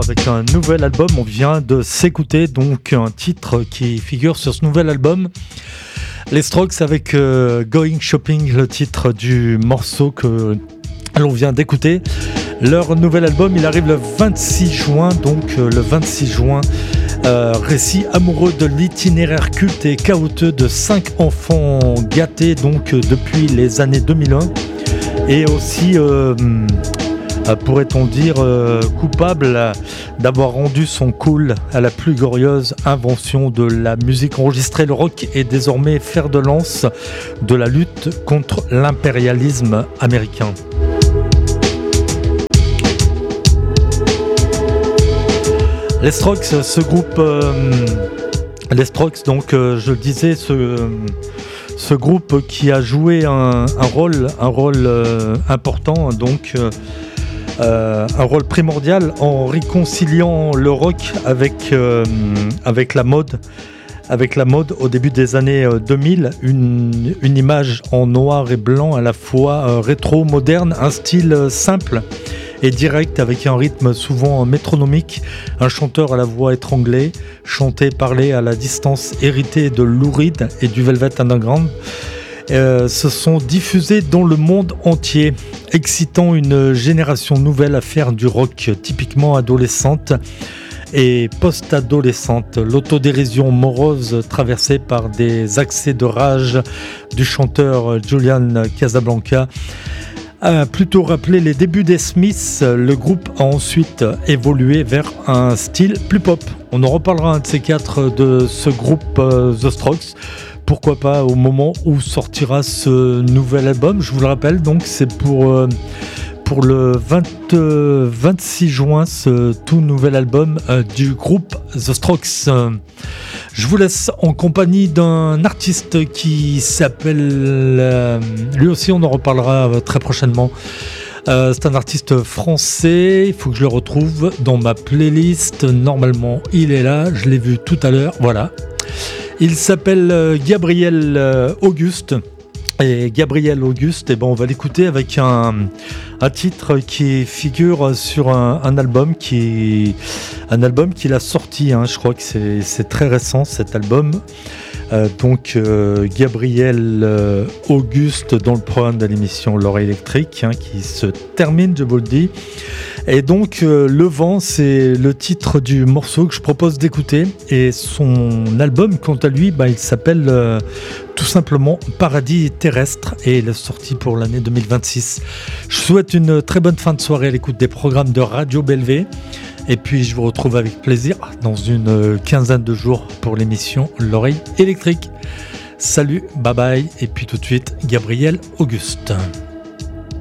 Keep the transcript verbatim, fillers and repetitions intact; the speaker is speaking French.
avec un nouvel album. On vient de s'écouter donc un titre qui figure sur ce nouvel album. Les Strokes avec euh, Going Shopping, le titre du morceau que l'on vient d'écouter. Leur nouvel album, il arrive le vingt-six juin, donc euh, le vingt-six juin. Euh, récit amoureux de l'itinéraire culte et chaotique de cinq enfants gâtés donc euh, depuis les années deux mille un et aussi euh, euh, pourrait-on dire euh, coupable d'avoir rendu son cool à la plus glorieuse invention de la musique enregistrée. Le rock est désormais fer de lance de la lutte contre l'impérialisme américain. Les Strokes, ce groupe, euh, les Strokes, donc euh, je le disais, ce, ce groupe qui a joué un, un rôle, un rôle euh, important, donc euh, euh, un rôle primordial en réconciliant le rock avec euh, avec la mode, avec la mode au début des années deux mille, une une image en noir et blanc à la fois euh, rétro, moderne, un style simple et direct avec un rythme souvent métronomique, un chanteur à la voix étranglée, chanté, parlé à la distance, hérité de Lou Reed et du Velvet Underground, euh, se sont diffusés dans le monde entier, excitant une génération nouvelle à faire du rock typiquement adolescente et post-adolescente. L'autodérision morose traversée par des accès de rage du chanteur Julian Casablanca a plutôt rappelé les débuts des Smiths. Le groupe a ensuite évolué vers un style plus pop. On en reparlera un de ces quatre de ce groupe euh, The Strokes. Pourquoi pas au moment où sortira ce nouvel album. Je vous le rappelle, donc c'est pour, euh, pour le vingt, euh, vingt-six juin, ce tout nouvel album euh, du groupe The Strokes. Euh, Je vous laisse en compagnie d'un artiste qui s'appelle... Euh, lui aussi, on en reparlera euh, très prochainement. Euh, c'est un artiste français. Il faut que je le retrouve dans ma playlist. Normalement, il est là. Je l'ai vu tout à l'heure. Voilà. Il s'appelle euh, Gabriel euh, Auguste. Et Gabriel Auguste, eh ben, on va l'écouter avec un, un titre qui figure sur un, un album qui un album qu'il a sorti, hein, je crois que c'est, c'est très récent cet album. Euh, donc euh, Gabriel euh, Auguste dans le programme de l'émission L'Oreille électrique, hein, qui se termine, je vous le dis. Et donc euh, Le Vent, c'est le titre du morceau que je propose d'écouter. Et son album, quant à lui, bah, il s'appelle euh, tout simplement Paradis terrestre et il est sorti pour l'année deux mille vingt-six. Je souhaite une très bonne fin de soirée à l'écoute des programmes de Radio Bellevue. Et puis je vous retrouve avec plaisir dans une quinzaine de jours pour l'émission L'Oreille électrique. Salut, bye bye, et puis tout de suite Gabriel Auguste.